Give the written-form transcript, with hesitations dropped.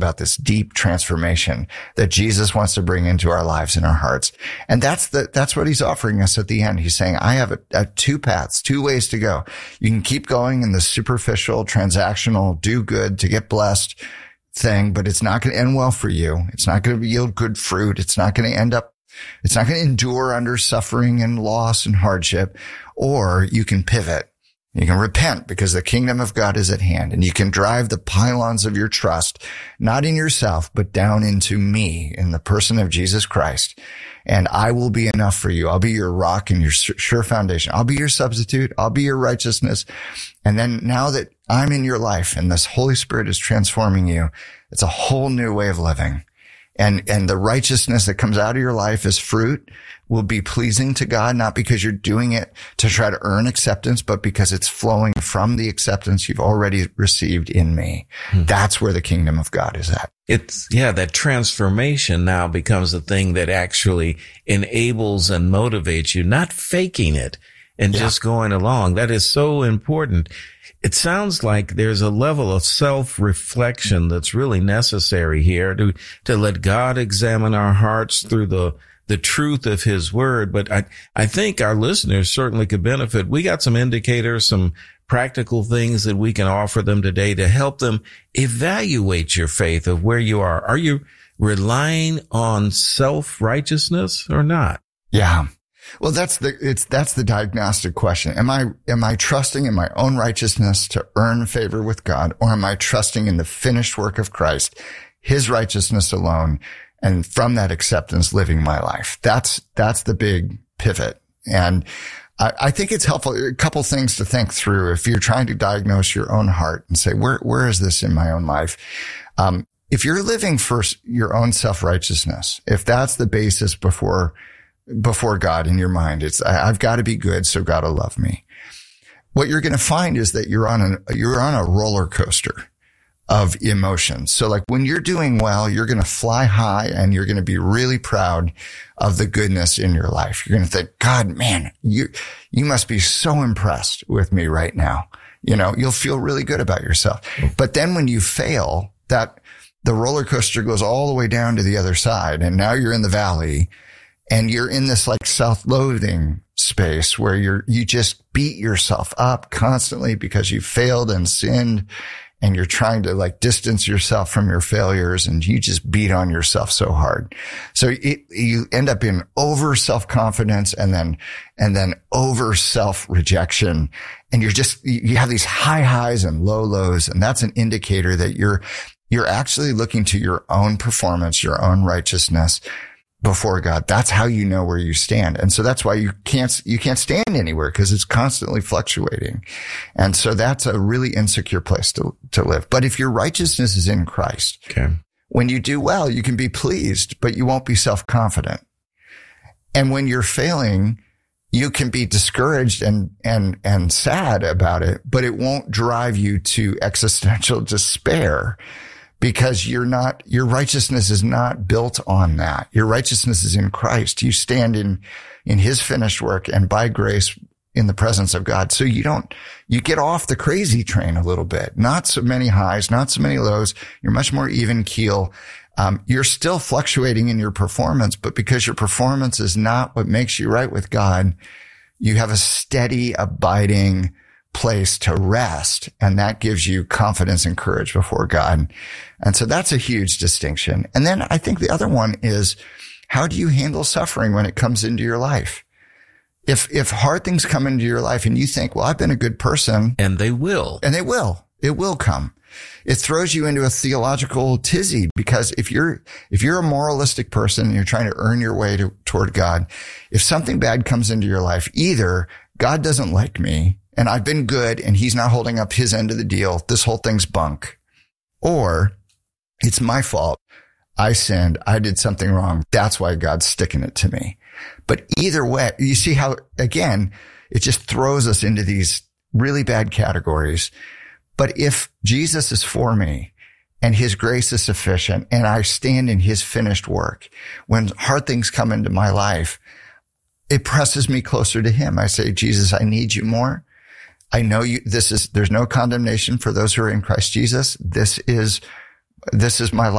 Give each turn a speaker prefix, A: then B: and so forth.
A: about this deep transformation that Jesus wants to bring into our lives and our hearts. And that's what he's offering us at the end. He's saying, I have two paths, two ways to go. You can keep going in the superficial, transactional, do good to get blessed thing, but it's not going to end well for you. It's not going to yield good fruit. It's not going to endure under suffering and loss and hardship. Or you can pivot. You can repent because the kingdom of God is at hand, and you can drive the pylons of your trust, not in yourself, but down into me, in the person of Jesus Christ. And I will be enough for you. I'll be your rock and your sure foundation. I'll be your substitute. I'll be your righteousness. And then now that I'm in your life and this Holy Spirit is transforming you, it's a whole new way of living. And the righteousness that comes out of your life as fruit will be pleasing to God, not because you're doing it to try to earn acceptance, but because it's flowing from the acceptance you've already received in me. That's where the kingdom of God is at.
B: That transformation now becomes the thing that actually enables and motivates you, not faking it and just going along. That is so important. It sounds like there's a level of self-reflection that's really necessary here to let God examine our hearts through the truth of his word. But I think our listeners certainly could benefit. We got some indicators, some practical things that we can offer them today to help them evaluate your faith of where you are. Are you relying on self-righteousness or not?
A: Yeah. Well, that's the diagnostic question. Am I trusting in my own righteousness to earn favor with God, or am I trusting in the finished work of Christ, his righteousness alone, and from that acceptance living my life? That's the big pivot. And I think it's helpful. A couple things to think through if you're trying to diagnose your own heart and say, where is this in my own life? If you're living for your own self-righteousness, if that's the basis before God in your mind, it's, I've got to be good so God will love me. What you're going to find is that you're on a roller coaster of emotions. So like when you're doing well, you're going to fly high and you're going to be really proud of the goodness in your life. You're going to think, God, man, you must be so impressed with me right now. You'll feel really good about yourself. But then when you fail, that the roller coaster goes all the way down to the other side. And now you're in the valley. And you're in this like self-loathing space where you just beat yourself up constantly because you failed and sinned, and you're trying to like distance yourself from your failures, and you just beat on yourself so hard. So you end up in over self-confidence and then over self-rejection. And you have these high highs and low lows. And that's an indicator that you're actually looking to your own performance, your own righteousness before God. That's how you know where you stand. And so that's why you can't stand anywhere, because it's constantly fluctuating. And so that's a really insecure place to live. But if your righteousness is in Christ, when you do well, you can be pleased, but you won't be self-confident. And when you're failing, you can be discouraged and sad about it, but it won't drive you to existential despair. Because your righteousness is not built on that. Your righteousness is in Christ. You stand in his finished work and by grace in the presence of God. So you get off the crazy train a little bit. Not so many highs, not so many lows. You're much more even keel. You're still fluctuating in your performance, but because your performance is not what makes you right with God, you have a steady, abiding place to rest. And that gives you confidence and courage before God. And so that's a huge distinction. And then I think the other one is, how do you handle suffering when it comes into your life? If hard things come into your life and you think, well, I've been a good person.
B: And they will.
A: It will come. It throws you into a theological tizzy, because if you're a moralistic person and you're trying to earn your way toward God, if something bad comes into your life, either God doesn't like me and I've been good and he's not holding up his end of the deal, this whole thing's bunk, or it's my fault. I sinned. I did something wrong. That's why God's sticking it to me. But either way, you see how, again, it just throws us into these really bad categories. But if Jesus is for me and his grace is sufficient and I stand in his finished work, when hard things come into my life, it presses me closer to him. I say, Jesus, I need you more. I know there's no condemnation for those who are in Christ Jesus. This is my life.